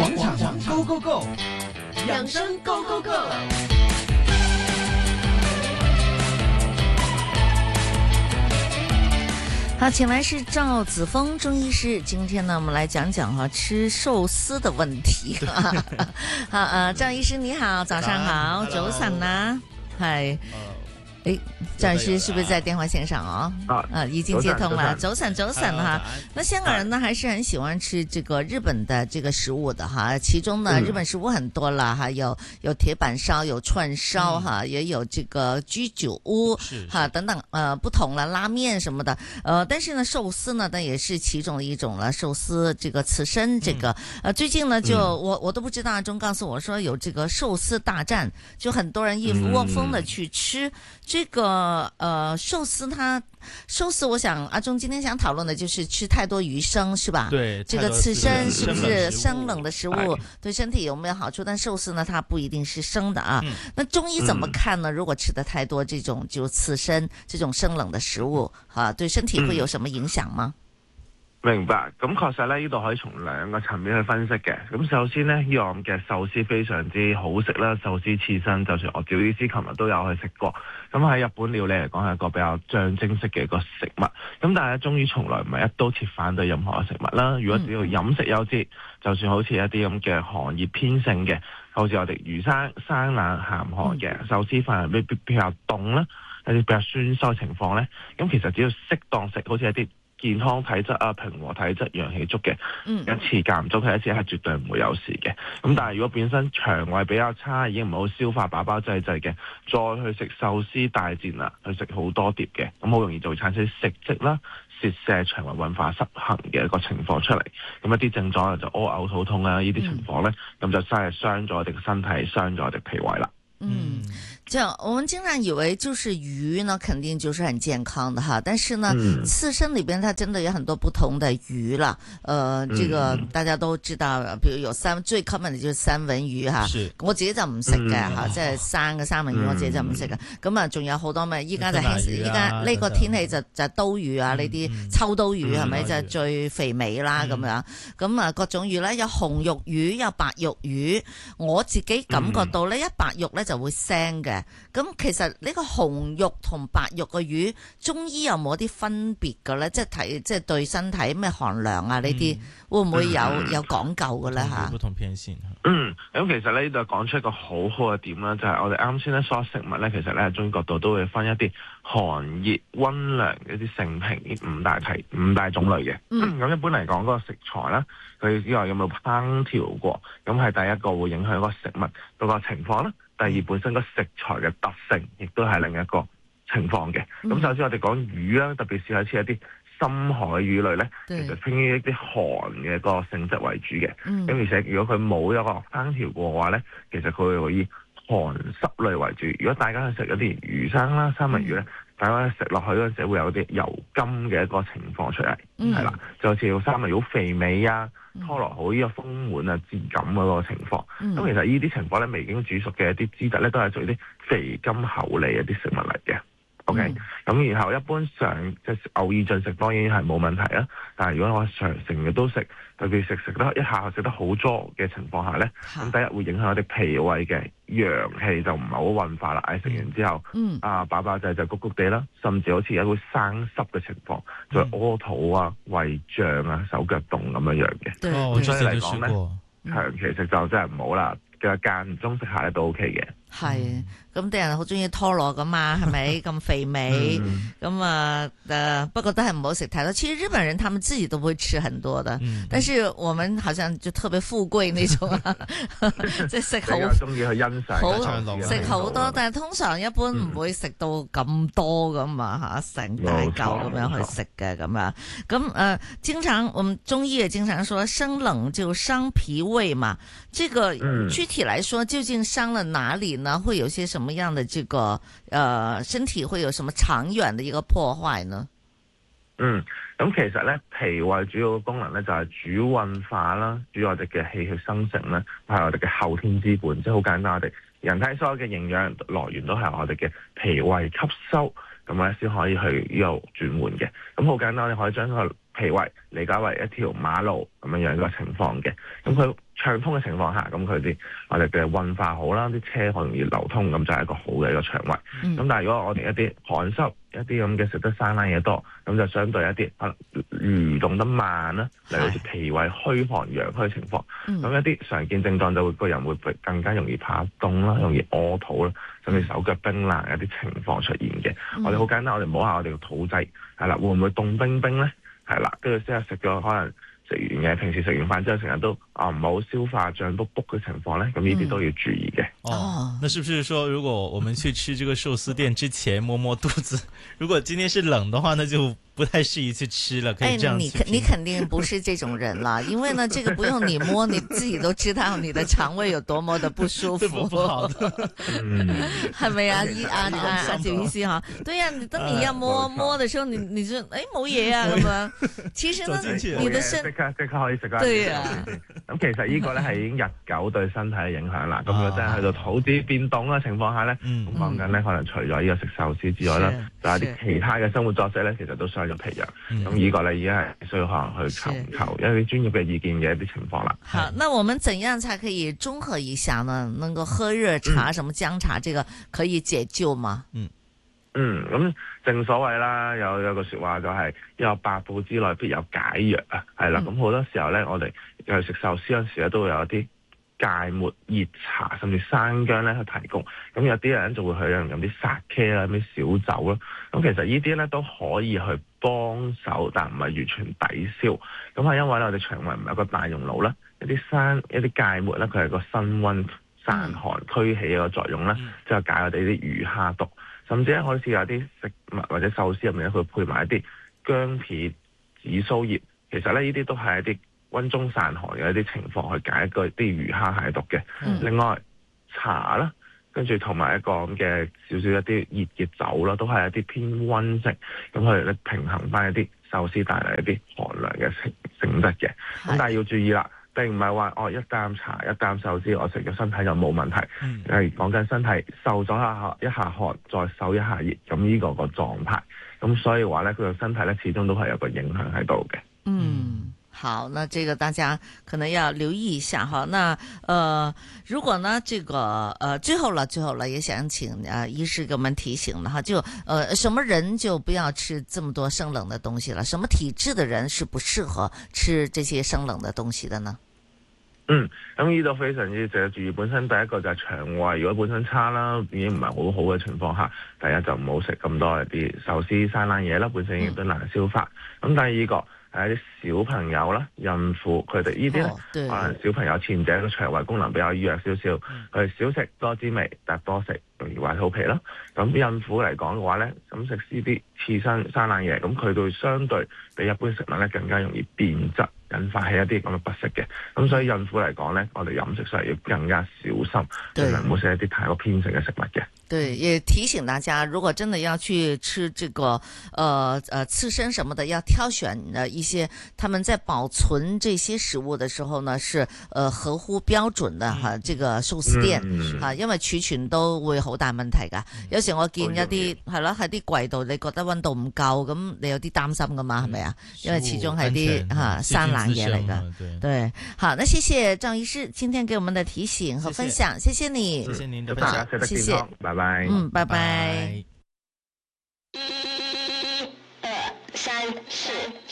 廣場 Go Go Go， 養生 Go Go Go。 好，请来是赵子峰中医师。今天呢，我们来讲讲吃寿司的问题。好，赵医师你好，早上好，早晨啊，係。赵医师是不是在電話線上哦？已經接通了。早晨哈。那香港人呢，還是很喜歡吃這個日本的這個食物的哈。其中呢，日本食物很多啦，哈，有鐵板燒，有串燒哈，也有這個居酒屋哈等等不同啦，拉麵什麼的。但是呢，壽司呢，那也是其中的一種了。壽司這個刺身，這個最近呢，就我都不知道，阿忠告訴我說有這個壽司大戰，就很多人一窩蜂的去吃。這個壽司我想阿忠今天想討論的就是吃太多魚生是吧？ 對， 這個刺身是不是生冷的食物對身體有沒有好處？但壽司呢，它不一定是生的啊。那中醫怎麼看呢？如果吃得太多這種就刺身這種生冷的食物對身體會有什麼影響嗎？ 明白，咁確實咧，呢度可以從兩個層面去分析嘅。咁首先呢，呢樣嘅壽司非常之好食啦，壽司刺身，就算我趙醫師琴日都有去食過。咁喺日本料理嚟講係一個比較象徵式嘅一個食物。咁但係中醫從來唔係一刀切反對任何嘅食物啦。如果只要飲食優先，就算好似一啲咁嘅寒熱偏性嘅，好似我哋魚生生冷鹹寒嘅壽司飯係比較凍啦，一啲比較酸收情況咧，咁其實只要適當食，好似一啲健康體質啊、平和體質、陽氣足嘅，一次間唔中睇一次係絕對唔會有事嘅。咁但係如果本身腸胃比較差，已經唔好消化飽飽滯滯嘅，再去食壽司大戰啦，去食好多碟嘅，咁好容易就會產生食積啦、泄瀉、腸胃運化失衡嘅一個情況出嚟。咁一啲症狀就屙嘔、肚痛啊，呢啲情況咧，咁就真係傷咗我哋嘅身體，傷咗我哋脾胃啦。 這樣我們經常以為就是魚呢，肯定就是很健康的哈，但是呢，刺身裏邊它真的有很多不同的魚啦。這個大家都知道，比如有最 common 的就是三文魚哈，我自己就唔食嘅吓，即係生嘅三文魚我自己就唔食嘅。咁啊，仲有好多咩？依家就依家呢個天氣就刀魚啊，呢啲秋刀魚係咪就係最肥美啦咁樣？咁啊，各種魚咧，有紅肉魚，有白肉魚。我自己感覺到呢，一白肉咧就會腥嘅。咁其實呢個紅肉同白肉嘅魚，中醫有冇啲分別嘅咧？即係睇，即係對身體咩寒涼啊呢啲，會唔會有講究嘅咧吓？ 不同偏性。 咁其實呢度講出一個好好嘅點啦，就係我哋啱先咧所有食物咧，其實咧中醫角度都會分一啲寒熱溫涼一啲性平五大種類嘅。咁一般嚟講，嗰個食材啦，佢之外有冇烹調過，咁係第一個會影響個食物嗰個情況啦。第二，本身個食材嘅特性，亦都係另一個情況嘅。咁首先我哋講魚啦，特別是好似一啲深海魚類咧，其實偏於一啲寒嘅個性質為主嘅。咁而且如果佢冇一個烹調過嘅話咧，其實佢會以寒濕類為主。如果大家去食一啲魚生啦、三文魚咧，大家食落去嗰陣時會有啲油甘嘅一個情況出嚟，係啦，就好似三文魚好肥美啊，拖落好呢個豐滿啊、質感嗰個情況。咁其實呢啲情況咧，未經煮熟嘅一啲脂質咧，都係屬於啲肥甘厚膩嘅啲食物嚟嘅。OK，咁然後一般上即係偶爾進食當然係冇問題啦。但係如果我成日都食，特別食得一下食得好多嘅情況下咧，咁第一會影響我哋脾胃嘅陽氣就唔係好運化啦。食完之後，飽飽滯滯谷谷地啦，甚至好似有會生濕嘅情況，就係屙肚啊、胃脹啊、手腳凍咁樣樣嘅。咁所以嚟講咧，長期食就真係唔好啦。間唔中食下咧都 OK 嘅。 係，咁啲人好中意拖羅噶嘛，係咪咁肥美？咁不過都係唔好食太多。其實日本人他們自己都會吃很多的，但是我們好像就特別富貴那種，即係食好中意去欣賞， 食好多，但係通常一般唔會食到咁多咁嘛吓，成大嚿咁樣去食嘅咁樣。咁經常我們中醫也經常說生冷就傷脾胃嘛，這個具體來說究竟傷了哪裡呢？會有些什麼樣的這個身體會有什麼長遠的一個破壞呢？ 咁其實咧脾胃主要嘅功能咧就係主運化啦，主我哋嘅氣血生成啦，係我哋嘅後天之本，即係好簡單，我哋人體所有嘅營養來源都係我哋嘅脾胃吸收，咁咧先可以去呢度轉換嘅。咁好簡單，你可以將個脾胃理解為一條馬路咁樣嘅情況嘅。咁佢暢通嘅情況下，咁佢啲我哋嘅運化好啦，啲車好容易流通，咁就係一個好嘅一個腸胃。咁但係如果我哋一啲寒濕一啲咁嘅食得生冷嘢多，咁就相對一啲可能蠕動得慢啦，例如好似脾胃虛寒陽虛嘅情況。咁一啲常見症狀就會個人會更加容易怕凍啦，容易屙肚啦，甚至手腳冰冷一啲情況出現嘅。我哋好簡單，我哋摸下我哋個肚仔，係啦，會唔會凍冰冰咧？係啦，跟住之後食咗可能食完嘢，平時食完飯之後成日都唔好消化脹卜卜嘅情況咧，咁呢啲都要注意嘅。 那是不是說如果我們去吃這個壽司店之前摸摸肚子，如果今天是冷的話，那就不太適宜去吃了，可以這樣去。 你肯定不是這種人啦，因為呢，這個不用你摸，你自己都知道你的腸胃有多麼的不舒服， 不好的， 係咪啊？趙醫師哈，對呀，當你要摸的時候，你就冇嘢啊咁樣。其實呢，你的身即刻可以食啦。 對啊， 咁其實呢個咧係已經日久對身體嘅影響啦。咁如果真係去到肚子變凍嘅情況下咧，咁講緊咧可能除咗呢個食壽司之外啦，就有啲其他嘅生活作息咧，其實都傷咗脾陽。咁呢個咧已經係需要可能去求一啲專業嘅意見嘅一啲情況啦。 好，那我們怎樣才可以綜合一下呢？能夠喝熱茶、什麼薑茶，這個可以解救嗎？ 咁正所謂啦，有個說話就係有百補之內必有解藥啊，係啦。咁好多時候咧，我哋去食壽司嗰陣時咧，都會有一啲芥末熱茶，甚至生薑咧去提供。咁有啲人就會去飲啲sake啦、啲小酒啦。咁其實呢啲咧都可以去幫手，但唔係完全抵消。咁係因為咧，我哋腸胃唔係一個大熔爐啦，一啲芥末咧，佢係個辛溫散寒驅氣嘅作用啦，即係解我哋啲魚蝦毒。甚至咧，好似有啲食物或者壽司入面咧，佢配埋一啲薑片、紫蘇葉，其實咧呢啲都係一啲溫中散寒嘅一啲情況，去解一個啲魚蝦蟹毒嘅。另外茶啦，跟住同埋一個咁嘅少少一啲熱嘅酒啦，都係一啲偏溫性，咁佢哋平衡翻一啲壽司帶嚟一啲寒涼嘅性質嘅。咁但係要注意啦。並唔係話一啖茶一啖壽司我食咗身體就冇問題，係講緊身體受咗一下寒再受一下熱，咁呢個狀態，咁所以話咧佢個身體咧始終都係有個影響喺度嘅。 好，那這個大家可能要留意一下哈。那如果呢，這個最後了，也想請醫師給我們提醒了哈，就什麼人就不要吃這麼多生冷的東西了？什麼體質的人是不適合吃這些生冷的東西的呢？ 咁呢度非常之值得注意。本身第一個就係腸胃，如果本身差啦，已經唔係好好嘅情況下，第一就唔好食咁多一啲壽司生冷嘢啦，本身已經都難消化。咁第二個係一啲小朋友啦、孕婦，佢哋呢啲咧，可能小朋友前者個腸胃功能比較弱少少，佢哋少食多滋味，但多食容易壞肚皮啦。咁孕婦嚟講嘅話咧，咁食呢啲刺身生冷嘢，咁佢會相對比一般食物咧更加容易變質，引發起一啲咁嘅不適嘅。咁所以孕婦嚟講咧，我哋飲食上要更加小心，盡量唔好食一啲太過偏性嘅食物嘅。 對，也提醒大家，如果真的要去吃這個刺身什麼的，要挑選一些他們在保存這些食物的時候呢，是合乎標準的哈。這個壽司店啊，因為儲存都會好大問題噶。有時我見一啲係咯喺啲櫃度，你覺得溫度唔夠，咁你有啲擔心噶嘛，係咪啊？因為始終係啲生冷嘢嚟噶。對，好，那謝謝趙醫師今天給我們的提醒和分享，謝謝你， 謝謝您的分享， 謝謝， 拜拜。 拜拜。